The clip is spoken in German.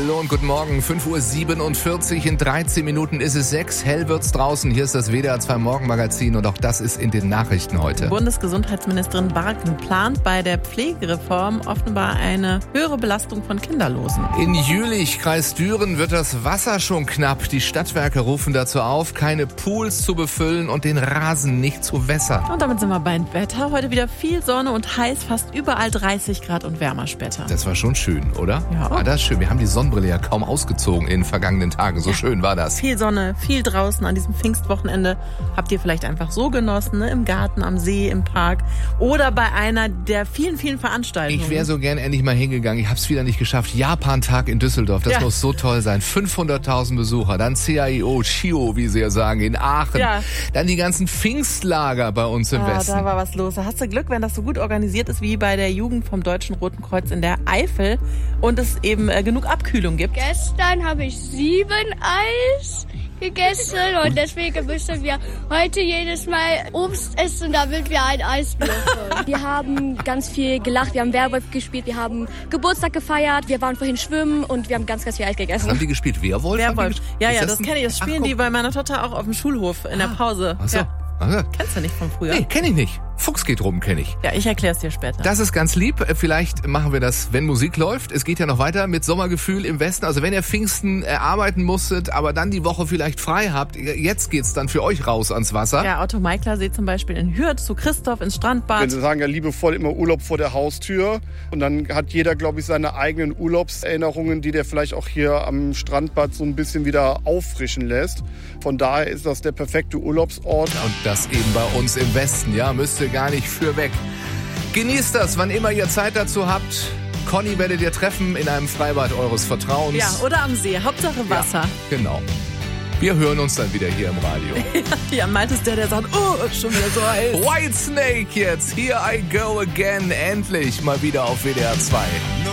Hallo und guten Morgen, 5:47 Uhr, in 13 Minuten ist es 6, hell wird's draußen. Hier ist das WDR 2 Morgenmagazin und auch das ist in den Nachrichten heute. Bundesgesundheitsministerin Barken plant bei der Pflegereform offenbar eine höhere Belastung von Kinderlosen. In Jülich, Kreis Düren, wird das Wasser schon knapp. Die Stadtwerke rufen dazu auf, keine Pools zu befüllen und den Rasen nicht zu wässern. Und damit sind wir beim Wetter. Heute wieder viel Sonne und heiß, fast überall 30 Grad und wärmer später. Das war schon schön, oder? Ja. War das schön. Wir haben die Sonnenbrille ja kaum ausgezogen in den vergangenen Tagen. So schön war das. Viel Sonne, viel draußen an diesem Pfingstwochenende. Habt ihr vielleicht einfach so genossen, ne? Im Garten, am See, im Park oder bei einer der vielen, vielen Veranstaltungen. Ich wäre so gern endlich mal hingegangen. Ich habe es wieder nicht geschafft. Japan-Tag in Düsseldorf, das muss so toll sein. 500.000 Besucher. Dann CIO, CHIO, wie sie ja sagen, in Aachen. Ja. Dann die ganzen Pfingstlager bei uns im Westen. Da war was los. Da hast du Glück, wenn das so gut organisiert ist wie bei der Jugend vom Deutschen Roten Kreuz in der Eifel und es eben genug Abkühlung gibt. Gestern habe ich 7 Eis gegessen und deswegen müssen wir heute jedes Mal Obst essen, damit wir ein Eis dürfen. Wir haben ganz viel gelacht, wir haben Werwolf gespielt, wir haben Geburtstag gefeiert, wir waren vorhin schwimmen und wir haben ganz, ganz viel Eis gegessen. Haben die gespielt? Werwolf? Ja, das kenne ich. Das spielen die bei meiner Tochter auch auf dem Schulhof in der Pause. Ach so. Ja. Aha. Kennst du nicht von früher? Nee, kenne ich nicht. Fuchs geht rum, kenne ich. Ja, ich erkläre es dir später. Das ist ganz lieb. Vielleicht machen wir das, wenn Musik läuft. Es geht ja noch weiter mit Sommergefühl im Westen. Also wenn ihr Pfingsten arbeiten musstet, aber dann die Woche vielleicht frei habt, jetzt geht's dann für euch raus ans Wasser. Ja, Otto Meikler zum Beispiel in Hürth zu Christoph ins Strandbad. Wenn Sie sagen ja liebevoll immer Urlaub vor der Haustür. Und dann hat jeder, glaube ich, seine eigenen Urlaubserinnerungen, die der vielleicht auch hier am Strandbad so ein bisschen wieder auffrischen lässt. Von daher ist das der perfekte Urlaubsort. Und das eben bei uns im Westen, ja, müsst ihr gar nicht für weg. Genießt das, wann immer ihr Zeit dazu habt. Conny werdet ihr treffen in einem Freibad eures Vertrauens. Ja, oder am See, Hauptsache Wasser. Ja, genau. Wir hören uns dann wieder hier im Radio. Ja, Malte ist der sagt, schon wieder so heiß. Whitesnake jetzt, Here I Go Again, endlich mal wieder auf WDR 2.